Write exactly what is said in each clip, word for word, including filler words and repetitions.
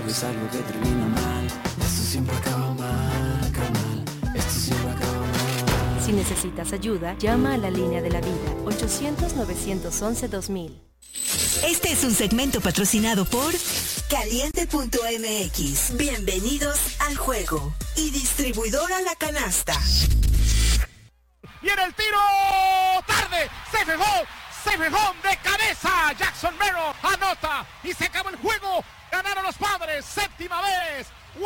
es algo que termina mal. Esto siempre acaba mal, acaba mal. Esto siempre acaba mal. Si necesitas ayuda, llama a la línea de la vida, ochocientos, novecientos once, dos mil. Este es un segmento patrocinado por Caliente punto m x. Bienvenidos al juego. Y distribuidora La Canasta. Viene el tiro, tarde, se fijó, se fijó de cabeza. Jackson Merrill anota y se acabó el juego. Ganaron los Padres, séptima vez.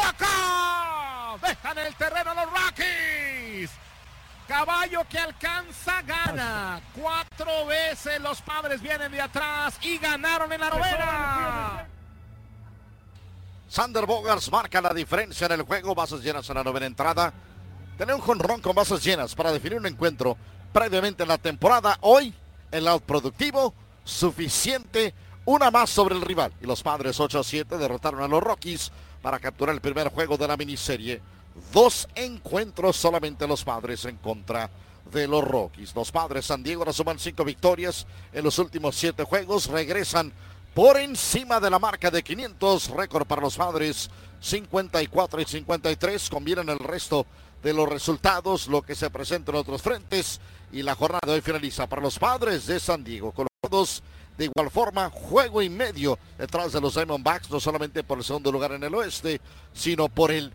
Waka, dejan el terreno a los Rockies. Caballo que alcanza, gana. Cuatro veces los Padres vienen de atrás y ganaron en la novena. Xander Bogaerts marca la diferencia en el juego. Bases llenas en la novena entrada. Tener un jonrón con bases llenas para definir un encuentro previamente en la temporada. Hoy, el out productivo, suficiente. Una más sobre el rival. Y los Padres ocho a siete derrotaron a los Rockies para capturar el primer juego de la miniserie. Dos encuentros solamente los Padres en contra de los Rockies. Los Padres San Diego ahora suman cinco victorias en los últimos siete juegos. Regresan por encima de la marca de quinientos. Récord para los Padres cincuenta y cuatro y cincuenta y tres. Combinan el resto de los resultados, lo que se presenta en otros frentes. Y la jornada de hoy finaliza para los Padres de San Diego con los dos. De igual forma, juego y medio detrás de los Diamondbacks, no solamente por el segundo lugar en el oeste, sino por el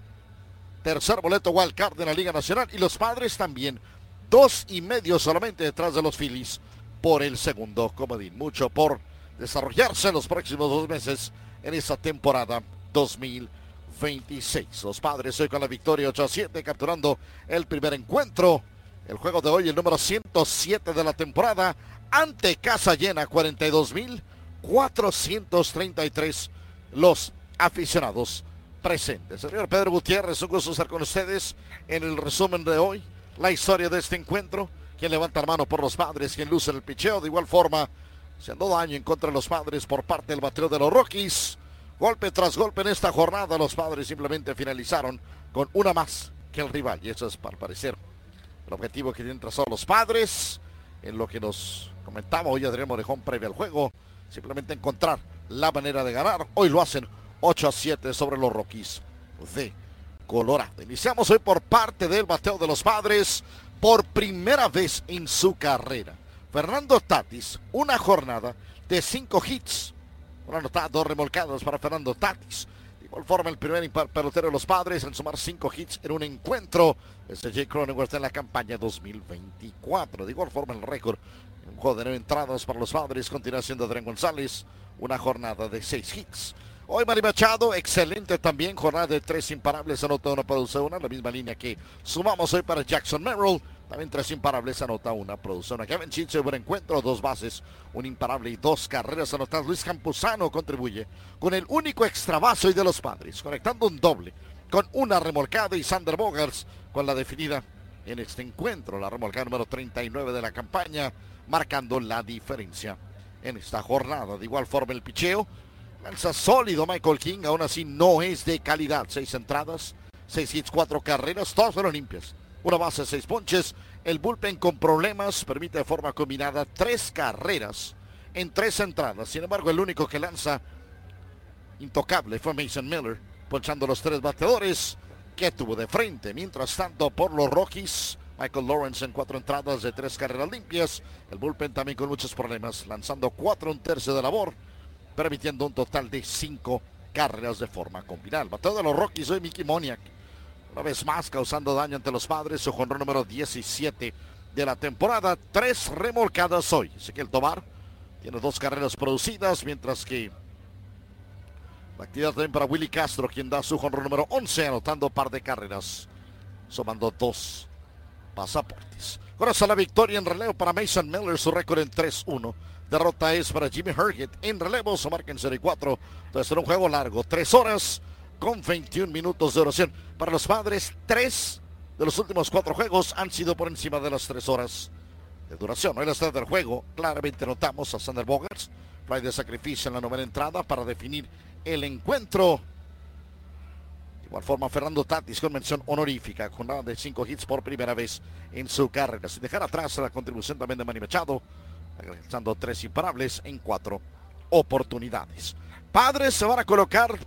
tercer boleto wild card de la Liga Nacional. Y los Padres también, dos y medio solamente detrás de los Phillies por el segundo comodín. Mucho por desarrollarse en los próximos dos meses en esta temporada dos mil veintiséis. Los Padres hoy con la victoria ocho a siete, capturando el primer encuentro. El juego de hoy, el número ciento siete de la temporada, ante casa llena, cuarenta y dos mil cuatrocientos treinta y tres los aficionados presentes. Señor Pedro Gutiérrez, un gusto estar con ustedes en el resumen de hoy, la historia de este encuentro, quien levanta la mano por los Padres, quien luce en el picheo, de igual forma, haciendo daño en contra de los Padres por parte del bateo de los Rockies. Golpe tras golpe en esta jornada, los Padres simplemente finalizaron con una más que el rival, y eso es, para parecer, el objetivo que tienen trazado los Padres. En lo que nos comentaba hoy Adrián Morejón previo al juego, simplemente encontrar la manera de ganar. Hoy lo hacen ocho a siete sobre los Rockies de Colorado. Iniciamos hoy por parte del bateo de los Padres por primera vez en su carrera. Fernando Tatis, una jornada de cinco hits. Una anotada, dos remolcadas para Fernando Tatis. De igual forma, el primer pelotero de los Padres en sumar cinco hits en un encuentro. Este Jake Cronenworth en la campaña dos mil veinticuatro. De igual forma, el récord en un juego de nueve entradas para los Padres continúa siendo Adrián González. Una jornada de seis hits. Hoy Manny Machado, excelente también. Jornada de tres imparables, anota una, produce una. La misma línea que sumamos hoy para Jackson Merrill. También tres imparables, anota una, produce una. Kevin Chitze, buen encuentro, dos bases, un imparable y dos carreras anotadas. Luis Campuzano contribuye con el único extra base hoy de los Padres, conectando un doble con una remolcada, y Xander Bogaerts con la definida en este encuentro. La remolcada número treinta y nueve de la campaña, marcando la diferencia en esta jornada. De igual forma, el picheo. Lanza sólido Michael King, aún así no es de calidad. Seis entradas, seis hits, cuatro carreras, todas fueron limpias. Una base, seis ponches. El bullpen con problemas, permite de forma combinada tres carreras en tres entradas. Sin embargo, el único que lanza intocable fue Mason Miller, ponchando los tres bateadores que tuvo de frente. Mientras tanto, por los Rockies, Michael Lawrence en cuatro entradas de tres carreras limpias. El bullpen también con muchos problemas, lanzando cuatro, un tercio de labor, permitiendo un total de cinco carreras de forma combinada. El bateo de los Rockies hoy, Mickey Moniak, una vez más causando daño ante los Padres, su jonrón número diecisiete de la temporada. Tres remolcadas hoy. Ezequiel Tovar tiene dos carreras producidas, mientras que la actividad también para Willy Castro, quien da su jonrón número once, anotando un par de carreras, sumando dos pasaportes. Ahora está la victoria en relevo para Mason Miller, su récord en tres uno. Derrota es para Jimmy Herget en relevo, su marca en cero y cuatro. Entonces será un juego largo, tres horas con veintiún minutos de duración. Para los Padres, tres de los últimos cuatro juegos han sido por encima de las tres horas de duración. Hoy la estrella del juego, claramente notamos a Xander Bogaerts, fly de sacrificio en la novena entrada para definir el encuentro. De igual forma, Fernando Tatis con mención honorífica, con nada de cinco hits por primera vez en su carrera, sin dejar atrás la contribución también de Manny Machado, alcanzando tres imparables en cuatro oportunidades. Padres se van a colocar